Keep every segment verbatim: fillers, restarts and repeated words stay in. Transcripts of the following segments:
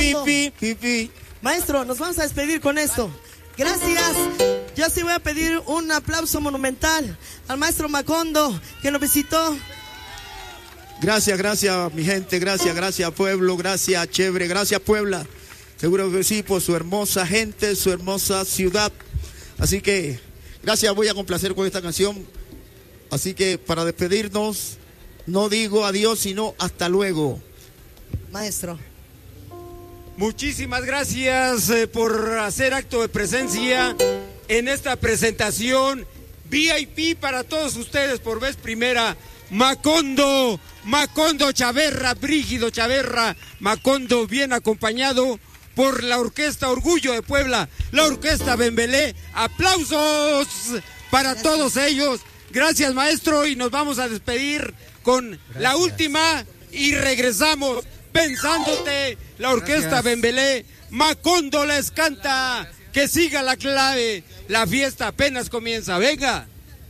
Macondo. Pi, pi, pi, pi. Maestro, nos vamos a despedir con esto. Gracias. Yo sí voy a pedir un aplauso monumental al maestro Macondo que nos visitó. Gracias, gracias mi gente, gracias, gracias pueblo, gracias chévere, gracias Puebla. Seguro que sí, por su hermosa gente, su hermosa ciudad. Así que, gracias, voy a complacer con esta canción. Así que, para despedirnos, no digo adiós, sino hasta luego. Maestro. Muchísimas gracias eh, por hacer acto de presencia en esta presentación V I P para todos ustedes por vez primera. Macondo, Macondo Chaverra, Brígido Chaverra, Macondo bien acompañado por la Orquesta Orgullo de Puebla, la Orquesta Bembelé. Aplausos para gracias. Todos ellos. Gracias, maestro, y nos vamos a despedir con gracias. La última y regresamos. Pensándote, la Orquesta gracias. Bembelé, Macondo les canta, que siga la clave, la fiesta apenas comienza, venga.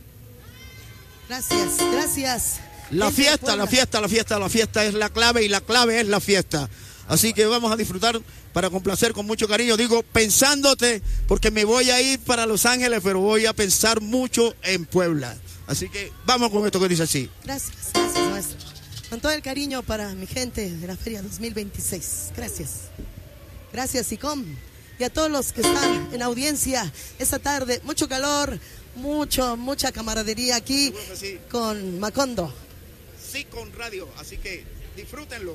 Gracias, gracias. La fiesta, la fiesta, la fiesta, la fiesta es la clave y la clave es la fiesta. Así que vamos a disfrutar para complacer con mucho cariño. Digo, pensándote, porque me voy a ir para Los Ángeles, pero voy a pensar mucho en Puebla. Así que vamos con esto que dice así. Gracias, gracias, maestro. Con todo el cariño para mi gente de la Feria dos mil veintiséis. Gracias. Gracias, ICOM. Y a todos los que están en audiencia esta tarde. Mucho calor, mucho, mucha camaradería aquí sí. Con Macondo. Sí, con radio, así que disfrútenlo.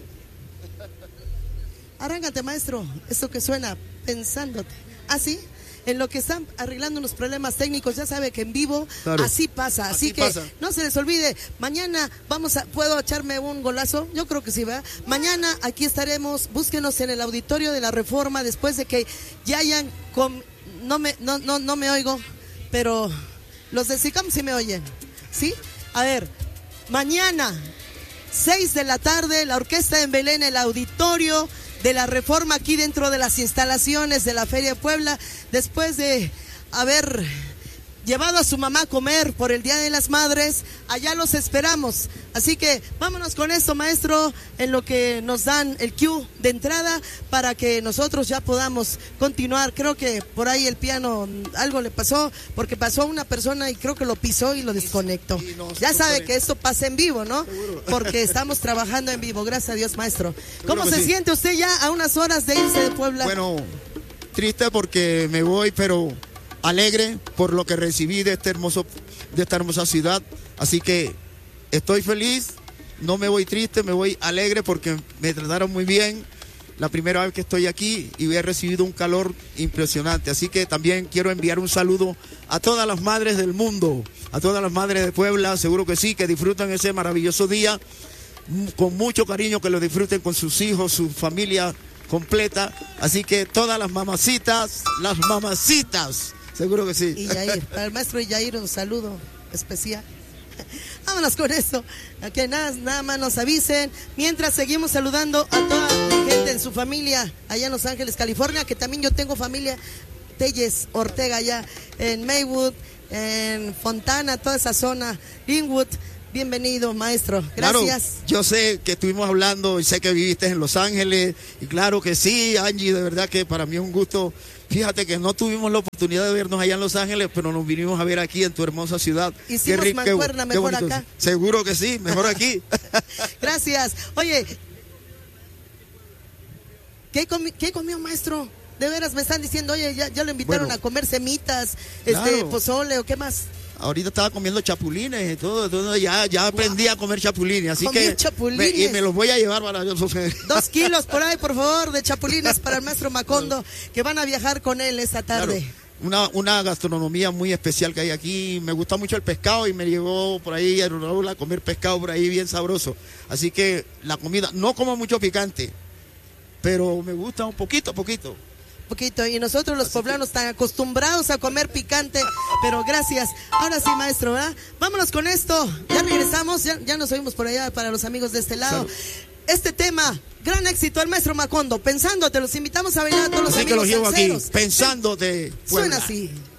Arráncate, maestro, esto que suena, pensándote. ¿Ah, sí? En lo que están arreglando unos problemas técnicos, ya sabe que en vivo claro. Así pasa, así, así que pasa. No se les olvide, mañana vamos a, ¿puedo echarme un golazo? Yo creo que sí, ¿verdad? Mañana aquí estaremos, búsquenos en el auditorio de la Reforma, después de que ya hayan, com... no, me, no, no, no me oigo, pero los de SICAM sí me oyen, ¿sí? A ver, mañana, seis de la tarde, la Orquesta en Belén, el auditorio de la Reforma, aquí dentro de las instalaciones de la Feria de Puebla, después de haber llevado a su mamá a comer por el Día de las Madres, allá los esperamos. Así que vámonos con esto, maestro, en lo que nos dan el cue de entrada para que nosotros ya podamos continuar. Creo que por ahí el piano algo le pasó, porque pasó a una persona y creo que lo pisó y lo desconectó. Ya sabe que esto pasa en vivo, ¿no? Porque estamos trabajando en vivo, gracias a Dios, maestro. ¿Cómo se siente usted ya a unas horas de irse de Puebla? Bueno, triste porque me voy, pero alegre por lo que recibí de este hermoso, de esta hermosa ciudad. Así que estoy feliz, no me voy triste, me voy alegre porque me trataron muy bien la primera vez que estoy aquí y he recibido un calor impresionante. Así que también quiero enviar un saludo a todas las madres del mundo, a todas las madres de Puebla, seguro que sí, que disfrutan ese maravilloso día con mucho cariño, que lo disfruten con sus hijos, su familia completa. Así que todas las mamacitas, las mamacitas, seguro que sí. Y Yair, para el maestro Yair un saludo especial. Vámonos con esto, que nada, nada más nos avisen. Mientras seguimos saludando a toda mi gente en su familia allá en Los Ángeles, California, que también yo tengo familia, Telles Ortega allá en Maywood, en Fontana, toda esa zona, Linwood. Bienvenido, maestro. Gracias. Claro, yo sé que estuvimos hablando y sé que viviste en Los Ángeles. Y claro que sí, Angie, de verdad que para mí es un gusto. Fíjate que no tuvimos la oportunidad de vernos allá en Los Ángeles, pero nos vinimos a ver aquí en tu hermosa ciudad. Hicimos qué mancuerna qué, mejor qué acá. Seguro que sí, mejor aquí. Gracias. Oye, ¿qué, comi ¿qué comió, maestro? De veras me están diciendo, oye, ya, ya lo invitaron bueno, a comer semitas, claro. este, pozole o qué más. Ahorita estaba comiendo chapulines y todo, todo ya, ya aprendí wow. a comer chapulines, así Comió que chapulines. Me, y me los voy a llevar para dos kilos por ahí, por favor, de chapulines para el maestro Macondo, claro. que van a viajar con él esta tarde. Claro. Una, una gastronomía muy especial que hay aquí. Me gusta mucho el pescado y me llevó por ahí a Raúl a comer pescado por ahí bien sabroso. Así que la comida, no como mucho picante, pero me gusta un poquito, poquito. Poquito, y nosotros los poblanos tan acostumbrados a comer picante, pero gracias. Ahora sí, maestro, ¿verdad? Vámonos con esto, ya regresamos, ya, ya nos oímos por allá para los amigos de este lado. Salud. Este tema, gran éxito al maestro Macondo, Pensándote, los invitamos a bailar a todos los así amigos que los llevo salseros. aquí, Pensándote. Suena así.